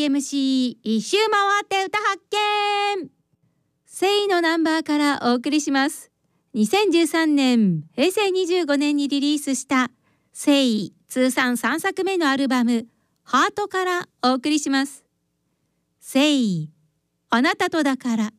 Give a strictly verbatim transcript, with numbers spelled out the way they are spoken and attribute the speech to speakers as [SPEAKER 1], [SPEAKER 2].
[SPEAKER 1] エムシー 一周回って歌発見。セイのナンバーからお送りします。にせんじゅうさんねんへいせいにじゅうごねんにリリースしたセイ通算さんさくめのアルバムハートからお送りします。セイ、あなたとだから。